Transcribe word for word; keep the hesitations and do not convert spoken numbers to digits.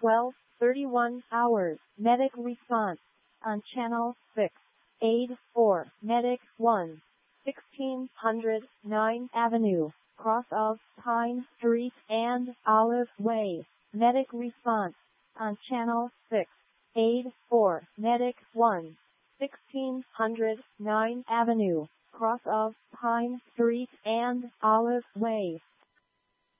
twelve thirty-one hours. Medic response on channel six. Aid for Medic one. sixteen hundred ninth Avenue, cross of Pine Street and Olive Way. Medic response on channel six. Aid for Medic one. sixteen hundred ninth Avenue, cross of Pine Street and Olive Way.